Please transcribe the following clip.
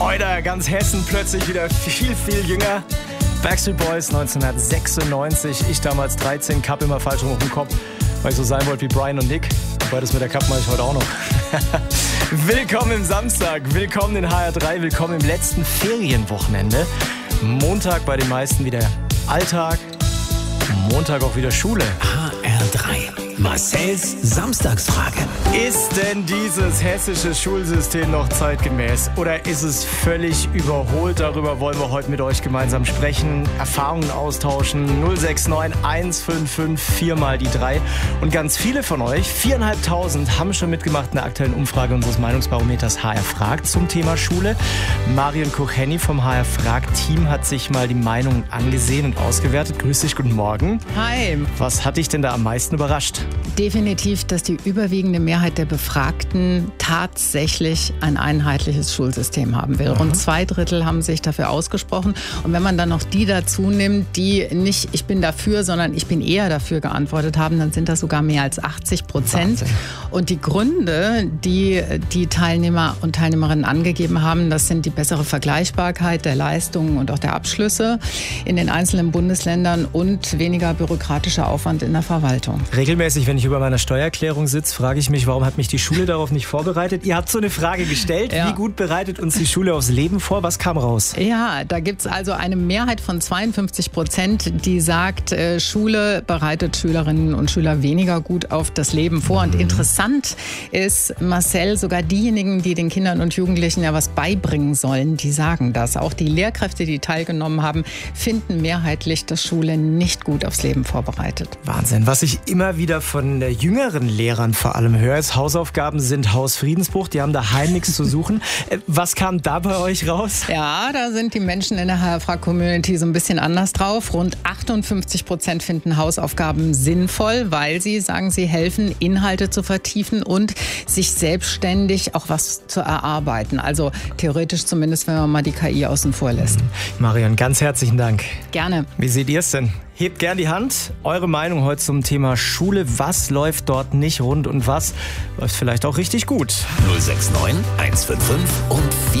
Heute ganz Hessen plötzlich wieder viel, viel jünger. Backstreet Boys 1996. Ich damals 13, Cup immer falsch rum auf dem Kopf, weil ich so sein wollte wie Brian und Nick. Wobei das mit der Cup mache ich heute auch noch. Willkommen im Samstag, willkommen in HR3, willkommen im letzten Ferienwochenende. Montag bei den meisten wieder Alltag, Montag auch wieder Schule. HR3, Marcells Samstagsfrage. Ist denn dieses hessische Schulsystem noch zeitgemäß oder ist es völlig überholt? Darüber wollen wir heute mit euch gemeinsam sprechen, Erfahrungen austauschen. 069 155 4 mal die 3. Und ganz viele von euch, 4.500, haben schon mitgemacht in der aktuellen Umfrage unseres Meinungsbarometers HR fragt zum Thema Schule. Marion Koch-Henny vom HR fragt Team hat sich mal die Meinungen angesehen und ausgewertet. Grüß dich, guten Morgen. Hi. Was hat dich denn da am meisten überrascht? Definitiv, dass die überwiegende Mehrheit der Befragten tatsächlich ein einheitliches Schulsystem haben will. Rund 2/3 haben sich dafür ausgesprochen. Und wenn man dann noch die dazu nimmt, die nicht ich bin dafür, sondern ich bin eher dafür geantwortet haben, dann sind das sogar mehr als 80%. Und die Gründe, die die Teilnehmer und Teilnehmerinnen angegeben haben, das sind die bessere Vergleichbarkeit der Leistungen und auch der Abschlüsse in den einzelnen Bundesländern und weniger bürokratischer Aufwand in der Verwaltung. Regelmäßig, wenn ich über meiner Steuererklärung sitze, frage ich mich, warum hat mich die Schule darauf nicht vorbereitet? Ihr habt so eine Frage gestellt. Ja. Wie gut bereitet uns die Schule aufs Leben vor? Was kam raus? Ja, da gibt es also eine Mehrheit von 52%, die sagt, Schule bereitet Schülerinnen und Schüler weniger gut auf das Leben vor. Und interessant ist, Marcel, sogar diejenigen, die den Kindern und Jugendlichen ja was beibringen sollen, die sagen das. Auch die Lehrkräfte, die teilgenommen haben, finden mehrheitlich, dass Schule nicht gut aufs Leben vorbereitet. Wahnsinn. Was ich immer wieder von jüngeren Lehrern vor allem höre, ist, Hausaufgaben sind Hausfriedensbruch. Die haben daheim nichts zu suchen. Was kam da bei euch raus? Ja, da sind die Menschen in der HR-Community so ein bisschen anders drauf. Rund 58% finden Hausaufgaben sinnvoll, weil sie, sagen sie, helfen, Inhalte zu vertiefen und sich selbstständig auch was zu erarbeiten. Also theoretisch zumindest, wenn man mal die KI außen vor lässt. Marion, ganz herzlichen Dank. Gerne. Wie seht ihr es denn? Hebt gern die Hand. Eure Meinung heute zum Thema Schule. Was läuft dort nicht rund und was läuft vielleicht auch richtig gut? 069 155 und 4.